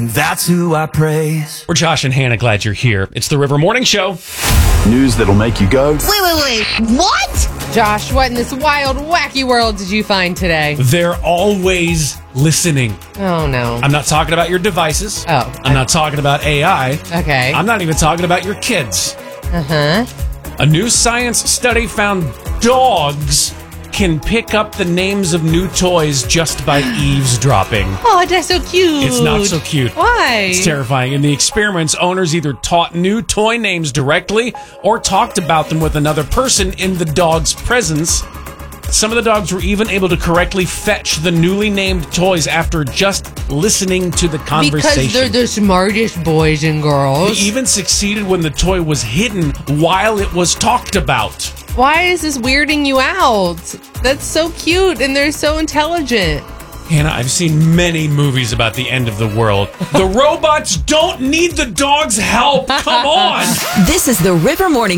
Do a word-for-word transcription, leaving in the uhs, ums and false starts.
that's who I praise. We're Josh and Hannah, glad you're here. It's the River Morning Show. News that'll make you go, Wait, wait, wait. What? Josh, what in this wild, wacky world did you find today? They're always listening. Oh, no. I'm not talking about your devices. Oh. I'm not talking about A I. Okay. I'm not even talking about your kids. Uh-huh. A new science study found dogs can pick up the names of new toys just by eavesdropping. Oh, that's so cute. It's not so cute. Why? It's terrifying. In the experiments, owners either taught new toy names directly or talked about them with another person in the dog's presence. Some of the dogs were even able to correctly fetch the newly named toys after just listening to the conversation. Because they're the smartest boys and girls. They even succeeded when the toy was hidden while it was talked about. Why is this weirding you out? That's so cute, and they're so intelligent. Hannah, I've seen many movies about the end of the world. The robots don't need the dogs' help. Come on. This is the River Morning